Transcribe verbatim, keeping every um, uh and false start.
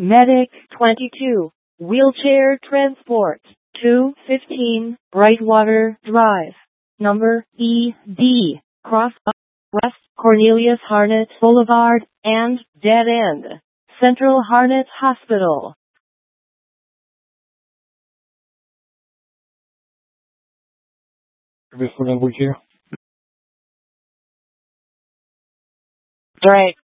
Medic twenty-two, Wheelchair Transport, two fifteen, Brightwater Drive, number E D, Cross West Cornelius Harnett Boulevard, and Dead End, Central Harnett Hospital. This one here. Drake.